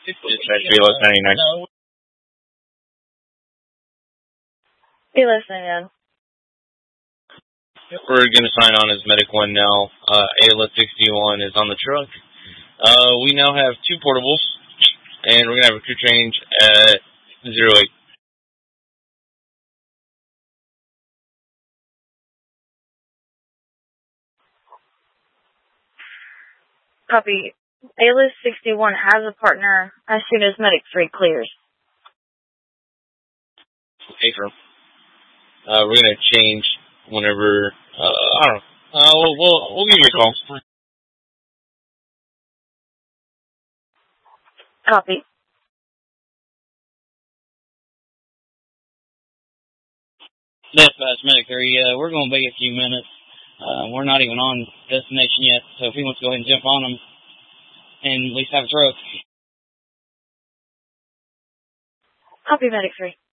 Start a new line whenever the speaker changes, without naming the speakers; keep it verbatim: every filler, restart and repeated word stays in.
Dispatch Velos ninety-nine.
Velos ninety-nine.
We're going to sign on as Medic one now. Uh, A L S sixty-one is on the truck. Uh, we now have two portables, and we're going to have a crew change at zero eight.
Copy. A L S sixty-one has a partner as soon as Medic three clears.
Okay, firm. Uh, we're going to change whenever, uh, I don't know. Uh, we'll, we'll, we'll give you a call.
Copy.
Dispatch Medic three, uh, we're going to be a few minutes. Uh, we're not even on destination yet, so if he wants to go ahead and jump on them and at least have a truck.
Copy, Medic three.